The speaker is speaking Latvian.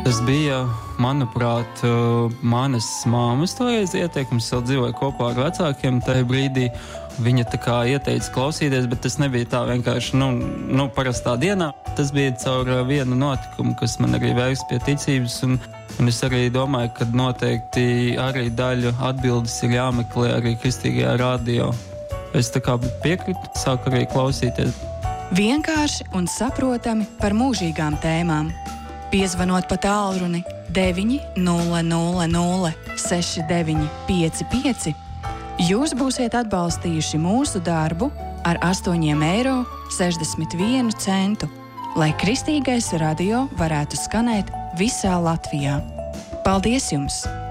Tas bija, manuprāt, manas māmas toreiz ieteikums. Vēl dzīvoja kopā ar vecākiem tajā brīdī. Viņa tā kā ieteica klausīties, bet tas nebija tā vienkārši, parastā dienā. Tas bija caur vienu notikumu, kas man arī vērst pie ticības, un es arī domāju, ka noteikti arī daļu atbildes ir jāmeklē arī kristīgajā radio. Es tā kā piekritu, sāku arī klausīties. Vienkārši un saprotami par mūžīgām tēmām. Piezvanot pa tālruni 900 6955, jūs būsiet atbalstījuši mūsu darbu ar 8,61 eiro, lai kristīgais radio varētu skanēt visā Latvijā. Paldies jums!